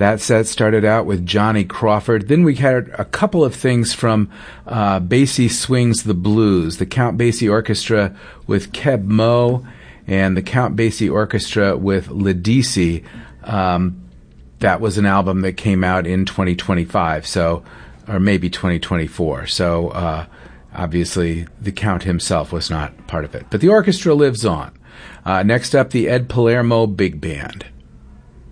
That set started out with Johnny Crawford. Then we had a couple of things from Basie Swings the Blues, the Count Basie Orchestra with Keb Mo, and the Count Basie Orchestra with Ledisi. That was an album that came out in 2025, or maybe 2024. So obviously the Count himself was not part of it. But the orchestra lives on. Next up, the Ed Palermo Big Band.